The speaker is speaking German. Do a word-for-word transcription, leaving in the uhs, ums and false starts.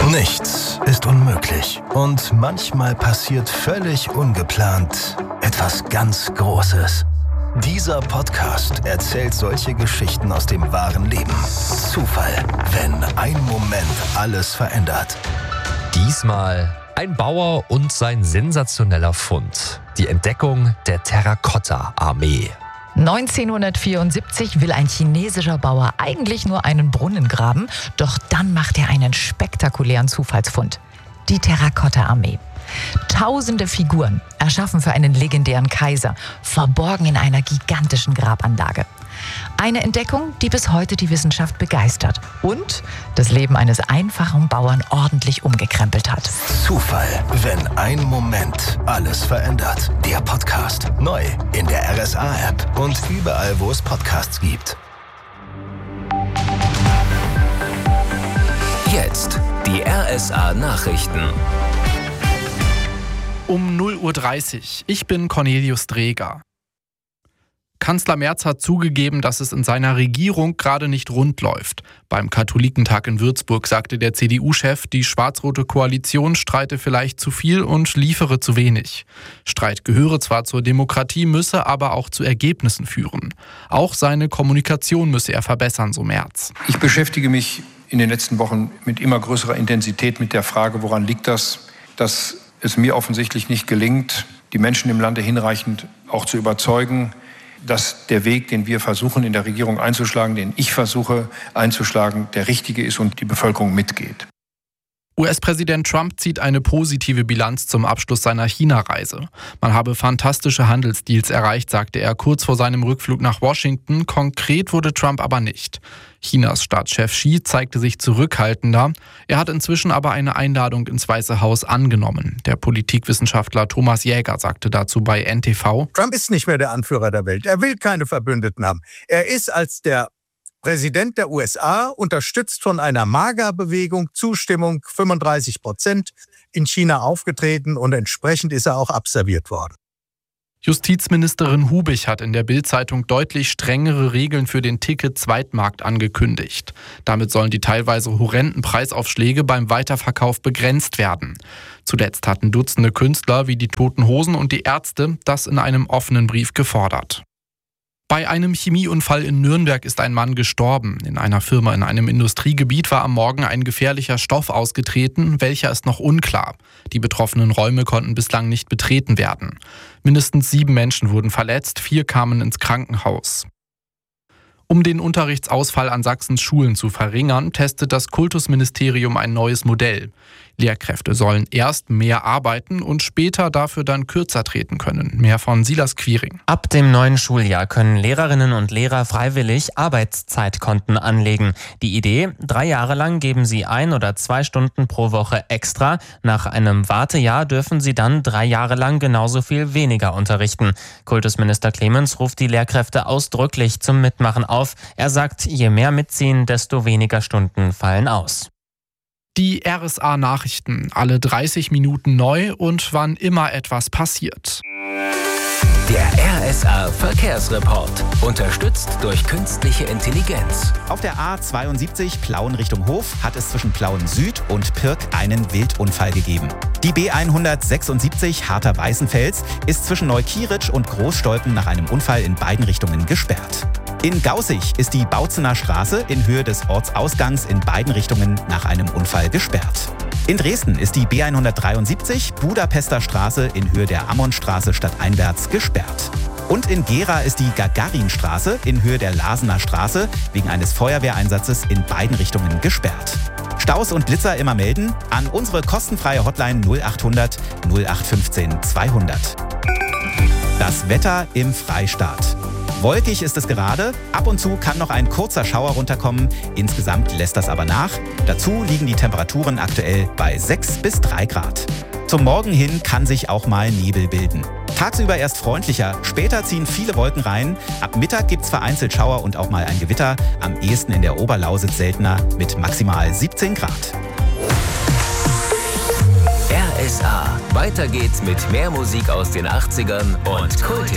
Nichts ist unmöglich und manchmal passiert völlig ungeplant etwas ganz Großes. Dieser Podcast erzählt solche Geschichten aus dem wahren Leben. Zufall, wenn ein Moment alles verändert. Diesmal ein Bauer und sein sensationeller Fund. Die Entdeckung der Terrakotta-Armee. neunzehnhundertvierundsiebzig will ein chinesischer Bauer eigentlich nur einen Brunnen graben, doch dann macht er einen spektakulären Zufallsfund. Die Terrakotta-Armee. Tausende Figuren, erschaffen für einen legendären Kaiser, verborgen in einer gigantischen Grabanlage. Eine Entdeckung, die bis heute die Wissenschaft begeistert und das Leben eines einfachen Bauern ordentlich umgekrempelt hat. Zufall, wenn ein Moment alles verändert. Der Podcast. Neu in der R S A-App und überall, wo es Podcasts gibt. Jetzt die R S A-Nachrichten. Um null Uhr dreißig. Ich bin Cornelius Dreger. Kanzler Merz hat zugegeben, dass es in seiner Regierung gerade nicht rund läuft. Beim Katholikentag in Würzburg sagte der C D U-Chef, die schwarz-rote Koalition streite vielleicht zu viel und liefere zu wenig. Streit gehöre zwar zur Demokratie, müsse aber auch zu Ergebnissen führen. Auch seine Kommunikation müsse er verbessern, so Merz. Ich beschäftige mich in den letzten Wochen mit immer größerer Intensität mit der Frage, woran liegt das, dass es mir offensichtlich nicht gelingt, die Menschen im Lande hinreichend auch zu überzeugen, dass der Weg, den wir versuchen in der Regierung einzuschlagen, den ich versuche einzuschlagen, der richtige ist und die Bevölkerung mitgeht. U S-Präsident Trump zieht eine positive Bilanz zum Abschluss seiner China-Reise. Man habe fantastische Handelsdeals erreicht, sagte er kurz vor seinem Rückflug nach Washington. Konkret wurde Trump aber nicht. Chinas Staatschef Xi zeigte sich zurückhaltender. Er hat inzwischen aber eine Einladung ins Weiße Haus angenommen. Der Politikwissenschaftler Thomas Jäger sagte dazu bei N T V: Trump ist nicht mehr der Anführer der Welt. Er will keine Verbündeten haben. Er ist als der Präsident der U S A, unterstützt von einer MAGA-Bewegung, Zustimmung fünfunddreißig Prozent, in China aufgetreten und entsprechend ist er auch absolviert worden. Justizministerin Hubich hat in der Bild-Zeitung deutlich strengere Regeln für den Ticket-Zweitmarkt angekündigt. Damit sollen die teilweise horrenden Preisaufschläge beim Weiterverkauf begrenzt werden. Zuletzt hatten Dutzende Künstler wie die Toten Hosen und die Ärzte das in einem offenen Brief gefordert. Bei einem Chemieunfall in Nürnberg ist ein Mann gestorben. In einer Firma in einem Industriegebiet war am Morgen ein gefährlicher Stoff ausgetreten, welcher ist noch unklar. Die betroffenen Räume konnten bislang nicht betreten werden. Mindestens sieben Menschen wurden verletzt, vier kamen ins Krankenhaus. Um den Unterrichtsausfall an Sachsens Schulen zu verringern, testet das Kultusministerium ein neues Modell. Lehrkräfte sollen erst mehr arbeiten und später dafür dann kürzer treten können. Mehr von Silas Quiring. Ab dem neuen Schuljahr können Lehrerinnen und Lehrer freiwillig Arbeitszeitkonten anlegen. Die Idee: drei Jahre lang geben sie ein oder zwei Stunden pro Woche extra. Nach einem Wartejahr dürfen sie dann drei Jahre lang genauso viel weniger unterrichten. Kultusminister Clemens ruft die Lehrkräfte ausdrücklich zum Mitmachen auf. Er sagt, je mehr mitziehen, desto weniger Stunden fallen aus. Die R S A-Nachrichten, alle dreißig Minuten neu und wann immer etwas passiert. Der R S A-Verkehrsreport, unterstützt durch künstliche Intelligenz. Auf der A zweiundsiebzig Plauen Richtung Hof hat es zwischen Plauen Süd und Pirk einen Wildunfall gegeben. Die B hundertsechsundsiebzig Harter-Weißenfels ist zwischen Neukieritsch und Großstolpen nach einem Unfall in beiden Richtungen gesperrt. In Gaußig ist die Bautzener Straße in Höhe des Ortsausgangs in beiden Richtungen nach einem Unfall gesperrt. In Dresden ist die B hundertdreiundsiebzig Budapester Straße in Höhe der Ammonstraße stadteinwärts gesperrt. Und in Gera ist die Gagarinstraße in Höhe der Lasener Straße wegen eines Feuerwehreinsatzes in beiden Richtungen gesperrt. Staus und Blitzer immer melden an unsere kostenfreie Hotline null achthundert null acht fünfzehn zweihundert. Das Wetter im Freistaat. Wolkig ist es gerade, ab und zu kann noch ein kurzer Schauer runterkommen, insgesamt lässt das aber nach. Dazu liegen die Temperaturen aktuell bei sechs bis drei Grad. Zum Morgen hin kann sich auch mal Nebel bilden. Tagsüber erst freundlicher, später ziehen viele Wolken rein. Ab Mittag gibt's vereinzelt Schauer und auch mal ein Gewitter, am ehesten in der Oberlausitz seltener mit maximal siebzehn Grad. R S A. Weiter geht's mit mehr Musik aus den achtzigern und Kult.